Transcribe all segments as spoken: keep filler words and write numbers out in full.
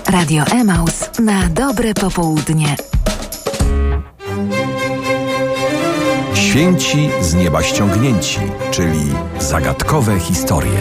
Radio Emaus na dobre popołudnie. Święci z nieba ściągnięci, czyli zagadkowe historie.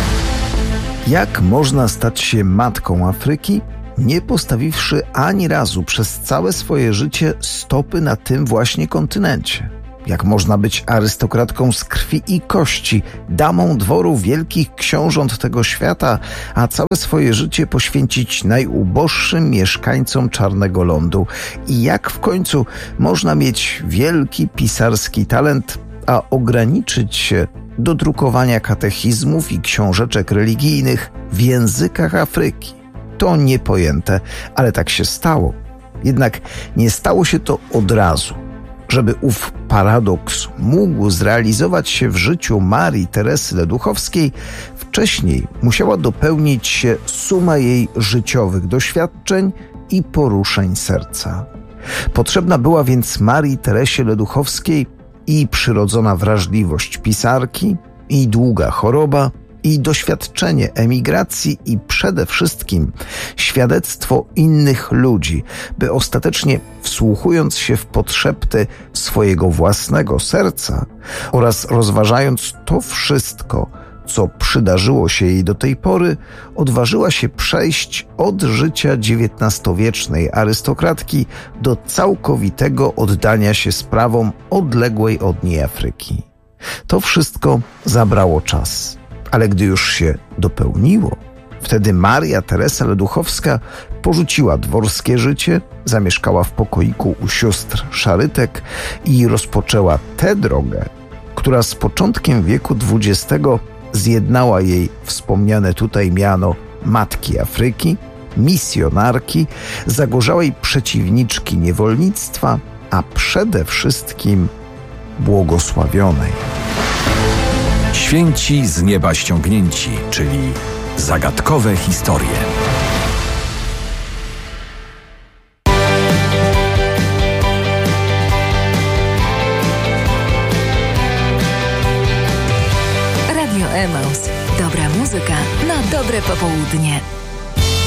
Jak można stać się matką Afryki, nie postawiwszy ani razu przez całe swoje życie stopy na tym właśnie kontynencie? Jak można być arystokratką z krwi i kości, damą dworu wielkich książąt tego świata, a całe swoje życie poświęcić najuboższym mieszkańcom Czarnego Lądu? I jak w końcu można mieć wielki pisarski talent, a ograniczyć się do drukowania katechizmów i książeczek religijnych w językach Afryki? To niepojęte, ale tak się stało. Jednak nie stało się to od razu. Żeby ów paradoks mógł zrealizować się w życiu Marii Teresy Leduchowskiej, wcześniej musiała dopełnić się suma jej życiowych doświadczeń i poruszeń serca. Potrzebna była więc Marii Teresie Leduchowskiej i przyrodzona wrażliwość pisarki, i długa choroba, i doświadczenie emigracji, i przede wszystkim świadectwo innych ludzi, by ostatecznie, wsłuchując się w podszepty swojego własnego serca oraz rozważając to wszystko, co przydarzyło się jej do tej pory, odważyła się przejść od życia dziewiętnastowiecznej arystokratki do całkowitego oddania się sprawom odległej od niej Afryki. To wszystko zabrało czas. Ale gdy już się dopełniło, wtedy Maria Teresa Leduchowska porzuciła dworskie życie, zamieszkała w pokoiku u sióstr Szarytek i rozpoczęła tę drogę, która z początkiem wieku dwudziestego zjednała jej wspomniane tutaj miano Matki Afryki, misjonarki, zagorzałej przeciwniczki niewolnictwa, a przede wszystkim błogosławionej. Święci z nieba ściągnięci, czyli zagadkowe historie. Radio Emaus. Dobra muzyka na dobre popołudnie.